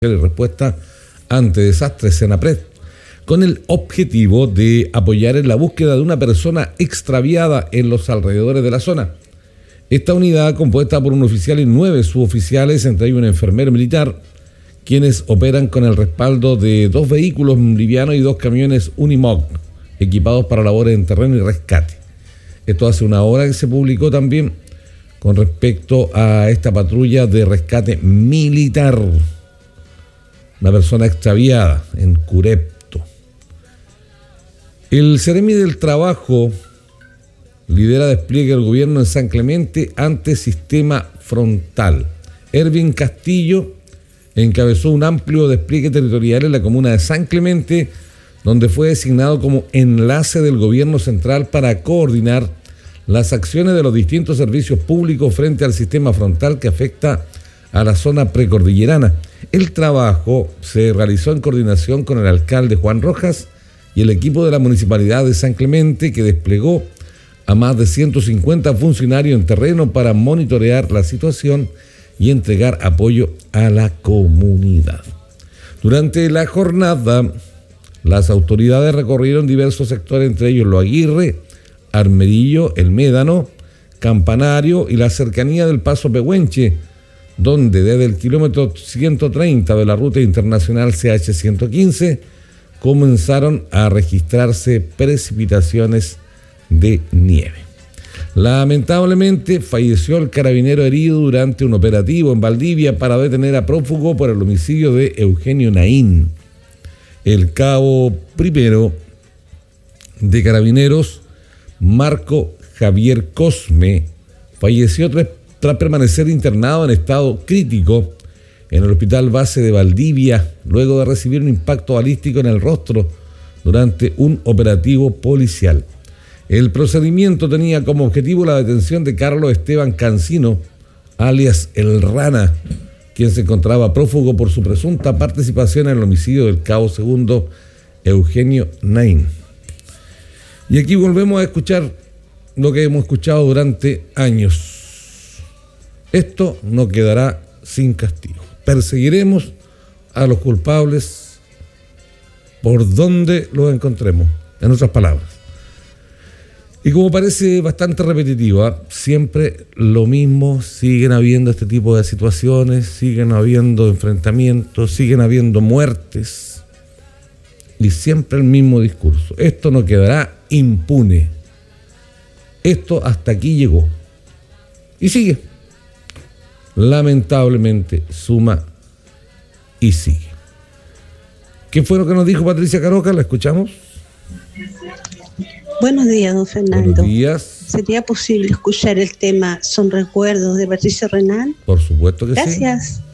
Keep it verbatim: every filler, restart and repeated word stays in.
y respuesta ante desastres Senapred, con el objetivo de apoyar en la búsqueda de una persona extraviada en los alrededores de la zona. Esta unidad, compuesta por un oficial y nueve suboficiales, entre ellos un enfermero militar, quienes operan con el respaldo de dos vehículos livianos y dos camiones Unimog, equipados para labores en terreno y rescate. Esto hace una hora que se publicó también con respecto a esta patrulla de rescate militar. Una persona extraviada en Curepto. El Ceremi del Trabajo lidera despliegue del gobierno en San Clemente ante sistema frontal. Ervin Castillo encabezó un amplio despliegue territorial en la comuna de San Clemente, donde fue designado como enlace del gobierno central para coordinar las acciones de los distintos servicios públicos frente al sistema frontal que afecta a la zona precordillerana. El trabajo se realizó en coordinación con el alcalde Juan Rojas y el equipo de la Municipalidad de San Clemente, que desplegó a más de ciento cincuenta funcionarios en terreno para monitorear la situación y entregar apoyo a la comunidad. Durante la jornada, las autoridades recorrieron diversos sectores, entre ellos Lo Aguirre, Armerillo, El Médano, Campanario y la cercanía del Paso Pehuenche, donde desde el kilómetro ciento treinta de la ruta internacional C H ciento quince comenzaron a registrarse precipitaciones de nieve. Lamentablemente falleció el carabinero herido durante un operativo en Valdivia para detener a prófugo por el homicidio de Eugenio Naín. El cabo primero de Carabineros, Marco Javier Cosme, falleció tras, tras permanecer internado en estado crítico en el Hospital Base de Valdivia, luego de recibir un impacto balístico en el rostro durante un operativo policial. El procedimiento tenía como objetivo la detención de Carlos Esteban Cancino, alias El Rana, quien se encontraba prófugo por su presunta participación en el homicidio del cabo segundo Eugenio Naín. Y aquí volvemos a escuchar lo que hemos escuchado durante años. Esto no quedará sin castigo. Perseguiremos a los culpables por donde los encontremos, en otras palabras. Y como parece bastante repetitiva, siempre lo mismo, siguen habiendo este tipo de situaciones, siguen habiendo enfrentamientos, siguen habiendo muertes, y siempre el mismo discurso. Esto no quedará impune. Esto hasta aquí llegó. Y sigue. Lamentablemente suma y sigue. ¿Qué fue lo que nos dijo Patricia Caroca? ¿La escuchamos? Buenos días, don Fernando. Buenos días. ¿Sería posible escuchar el tema Son Recuerdos de Patricio Renal? Por supuesto que Gracias. sí. Gracias.